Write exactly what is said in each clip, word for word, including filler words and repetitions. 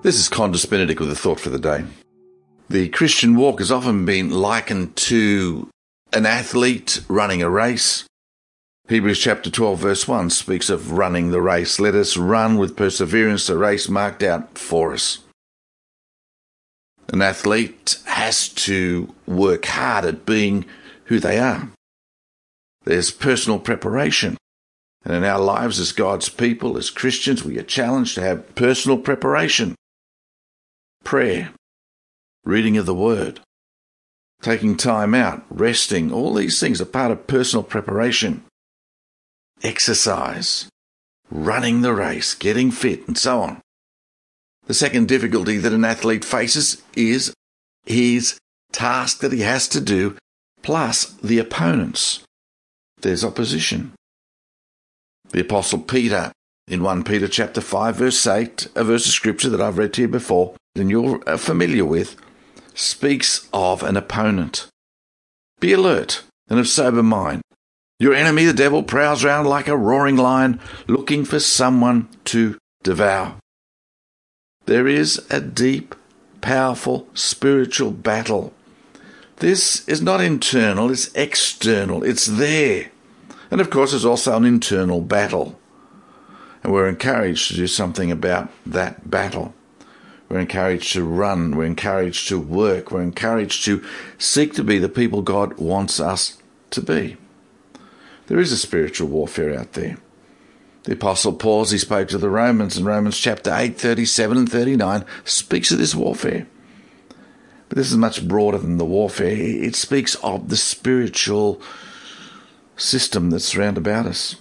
This is Qantas Benedict with a thought for the day. The Christian walk has often been likened to an athlete running a race. Hebrews chapter twelve verse one speaks of running the race. Let us run with perseverance the race marked out for us. An athlete has to work hard at being who they are. There's personal preparation. And in our lives as God's people, as Christians, we are challenged to have personal preparation. Prayer, reading of the Word, taking time out, resting, all these things are part of personal preparation. Exercise, running the race, getting fit, and so on. The second difficulty that an athlete faces is his task that he has to do, plus the opponents. There's opposition. The Apostle Peter, in First Peter chapter five, verse eight, a verse of scripture that I've read to you before, and you're familiar with, speaks of an opponent. Be alert and of sober mind. Your enemy, the devil, prowls around like a roaring lion, looking for someone to devour. There is a deep, powerful, spiritual battle. This is not internal, it's external. It's there. And of course, there's also an internal battle. And we're encouraged to do something about that battle. We're encouraged to run. We're encouraged to work. We're encouraged to seek to be the people God wants us to be. There is a spiritual warfare out there. The Apostle Paul, as he spoke to the Romans in Romans chapter eight, thirty-seven and thirty-nine, speaks of this warfare. But this is much broader than the warfare. It speaks of the spiritual system that's round about us.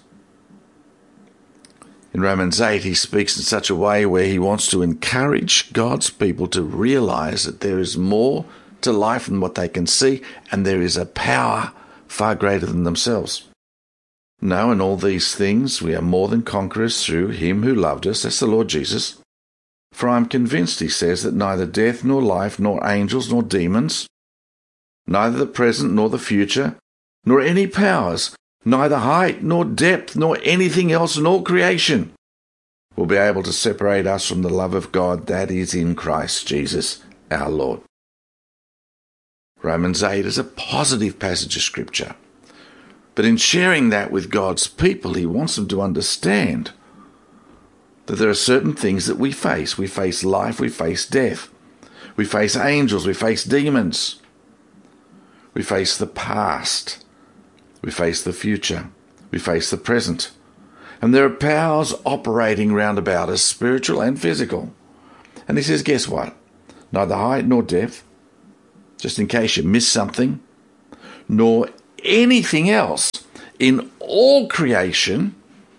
In Romans eight, he speaks in such a way where he wants to encourage God's people to realize that there is more to life than what they can see, and there is a power far greater than themselves. No, in all these things we are more than conquerors through him who loved us, that's the Lord Jesus. For I am convinced, he says, that neither death nor life, nor angels nor demons, neither the present nor the future, nor any powers, neither height nor depth, nor anything else in all creation will be able to separate us from the love of God that is in Christ Jesus our Lord. Romans eight is a positive passage of Scripture. But in sharing that with God's people, he wants them to understand that there are certain things that we face. We face life, we face death. We face angels, we face demons. We face the past. We face the future. We face the present. And there are powers operating round about us, spiritual and physical. And he says, guess what? Neither height nor depth, just in case you miss something, nor anything else in all creation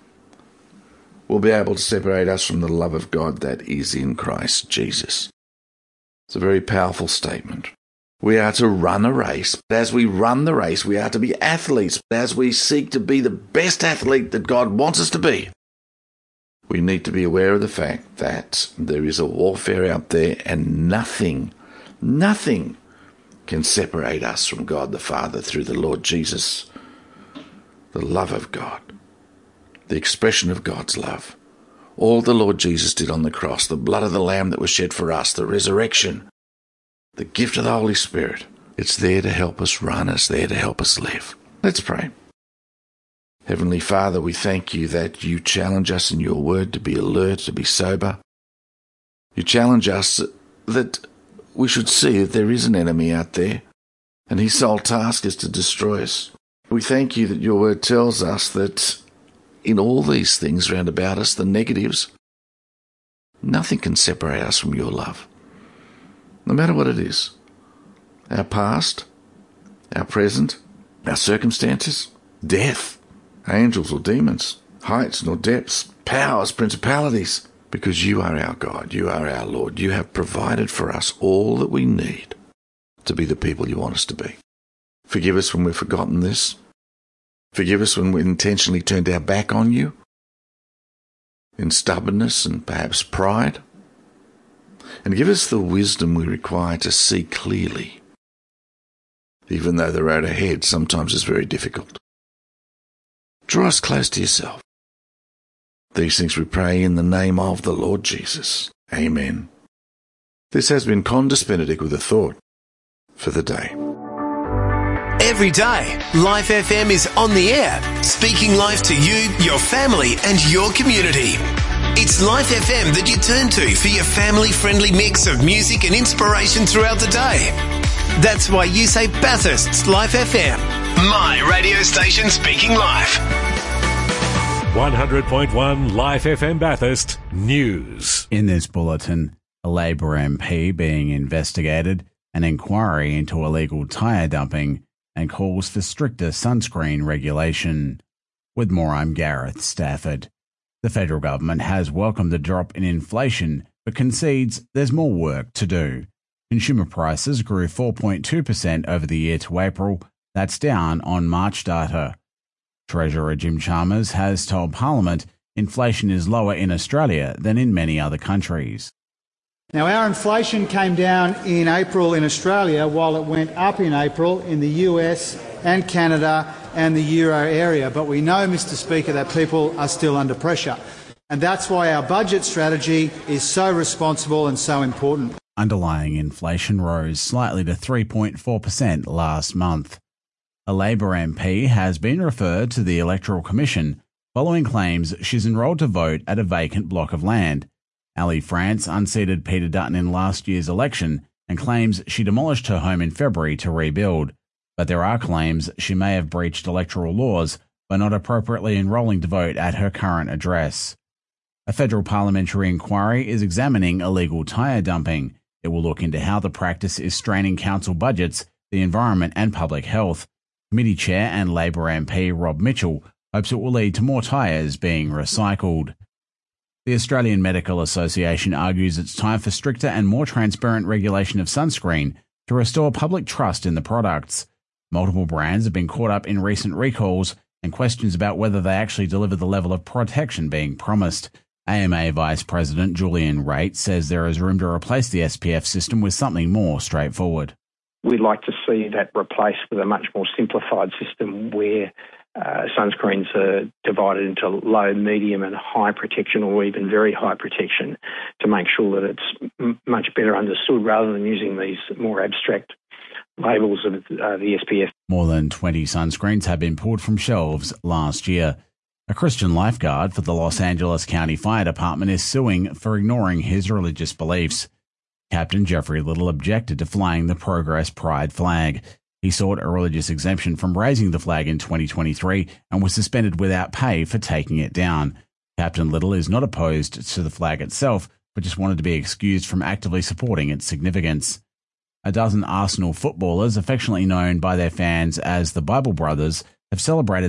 will be able to separate us from the love of God that is in Christ Jesus. It's a very powerful statement. We are to run a race. But as we run the race, we are to be athletes. But as we seek to be the best athlete that God wants us to be, we need to be aware of the fact that there is a warfare out there, and nothing, nothing can separate us from God the Father through the Lord Jesus. The love of God, the expression of God's love, all the Lord Jesus did on the cross, the blood of the Lamb that was shed for us, the resurrection, the gift of the Holy Spirit. It's there to help us run. It's there to help us live. Let's pray. Heavenly Father, we thank you that you challenge us in your word to be alert, to be sober. You challenge us that we should see that there is an enemy out there, and his sole task is to destroy us. We thank you that your word tells us that in all these things round about us, the negatives, nothing can separate us from your love. No matter what it is, our past, our present, our circumstances, death, angels or demons, heights nor depths, powers, principalities, because you are our God, you are our Lord. You have provided for us all that we need to be the people you want us to be. Forgive us when we've forgotten this. Forgive us when we intentionally turned our back on you in stubbornness and perhaps pride. And give us the wisdom we require to see clearly, even though the road ahead sometimes is very difficult. Draw us close to yourself. These things we pray in the name of the Lord Jesus. Amen. This has been Qantas Benedict with a thought for the day. Every day, Life F M is on the air, speaking life to you, your family and your community. It's Life F M that you turn to for your family-friendly mix of music and inspiration throughout the day. That's why you say Bathurst's Life F M, my radio station speaking life. one hundred point one Life F M Bathurst News. In this bulletin, a Labor M P being investigated, an inquiry into illegal tyre dumping, and calls for stricter sunscreen regulation. With more, I'm Gareth Stafford. The federal government has welcomed the drop in inflation, but concedes there's more work to do. Consumer prices grew four point two percent over the year to April. That's down on March data. Treasurer Jim Chalmers has told Parliament inflation is lower in Australia than in many other countries. Now, our inflation came down in April in Australia while it went up in April in the U S and Canada and the Euro area. But we know, Mister Speaker, that people are still under pressure. And that's why our budget strategy is so responsible and so important. Underlying inflation rose slightly to three point four percent last month. A Labor M P has been referred to the Electoral Commission following claims she's enrolled to vote at a vacant block of land. Ali France unseated Peter Dutton in last year's election and claims she demolished her home in February to rebuild. But there are claims she may have breached electoral laws by not appropriately enrolling to vote at her current address. A federal parliamentary inquiry is examining illegal tyre dumping. It will look into how the practice is straining council budgets, the environment and public health. Committee Chair and Labor M P Rob Mitchell hopes it will lead to more tyres being recycled. The Australian Medical Association argues it's time for stricter and more transparent regulation of sunscreen to restore public trust in the products. Multiple brands have been caught up in recent recalls and questions about whether they actually deliver the level of protection being promised. A M A Vice President Julian Raitt says there is room to replace the S P F system with something more straightforward. We'd like to see that replaced with a much more simplified system where uh, sunscreens are divided into low, medium and high protection, or even very high protection, to make sure that it's m- much better understood rather than using these more abstract labels of uh, the S P F. More than twenty sunscreens have been pulled from shelves last year. A Christian lifeguard for the Los Angeles County Fire Department is suing for ignoring his religious beliefs. Captain Jeffrey Little objected to flying the Progress Pride flag. He sought a religious exemption from raising the flag in twenty twenty-three and was suspended without pay for taking it down. Captain Little is not opposed to the flag itself, but just wanted to be excused from actively supporting its significance. A dozen Arsenal footballers, affectionately known by their fans as the Bible Brothers, have celebrated